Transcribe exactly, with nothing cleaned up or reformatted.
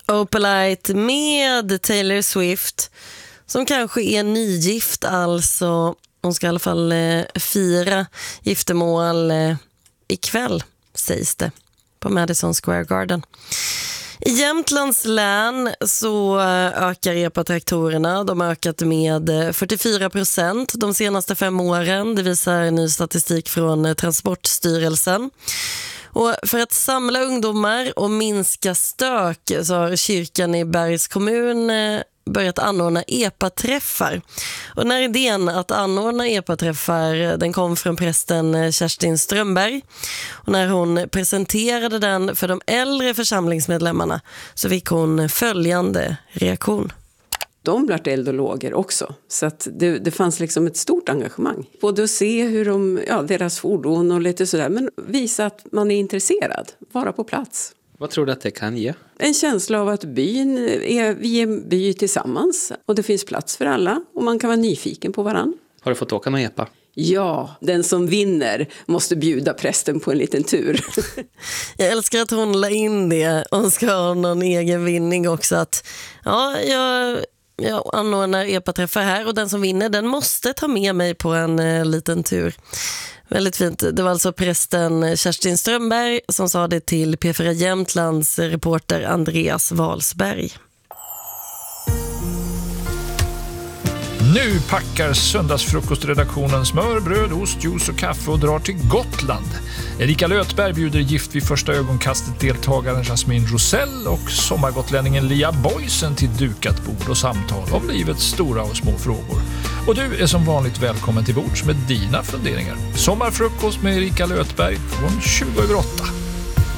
Opalite med Taylor Swift, som kanske är nygift, alltså hon ska i alla fall eh, fira giftermål eh, ikväll, sägs det, på Madison Square Garden. I Jämtlands län så ökar epatraktorerna. De har ökat med fyrtiofyra procent de senaste fem åren. Det visar ny statistik från Transportstyrelsen. Och för att samla ungdomar och minska stök så har kyrkan i Bergs kommun börjat anordna epaträffar. Och när idén att anordna epaträffar, den kom från prästen Kerstin Strömberg. Och när hon presenterade den för de äldre församlingsmedlemmarna så fick hon följande reaktion. De blev eldologer också, så att det, det fanns liksom ett stort engagemang. Både att se hur de, ja, deras fordon och lite sådär, men visa att man är intresserad, vara på plats. Vad tror du att det kan ge? En känsla av att byn är, vi är en by tillsammans och det finns plats för alla och man kan vara nyfiken på varann. Har du fått åka någon epa? Ja, den som vinner måste bjuda prästen på en liten tur. Jag älskar att hon la in det och ska ha någon egen vinning också. Att, ja, jag, jag anordnar epaträffar här och den som vinner, den måste ta med mig på en eh, liten tur. Väldigt fint. Det var alltså prästen Kerstin Strömberg som sa det till P fyra Jämtlands reporter Andreas Walsberg. Nu packar söndagsfrukostredaktionen smör, bröd, ost, juice och kaffe och drar till Gotland. Erika Lötberg bjuder gift vid första ögonkastet deltagaren Jasmine Rosell och sommargotlänningen Lia Boysen till dukat bord och samtal om livets stora och små frågor. Och du är som vanligt välkommen till bords med dina funderingar. Sommarfrukost med Erika Lötberg från tjugo över åtta.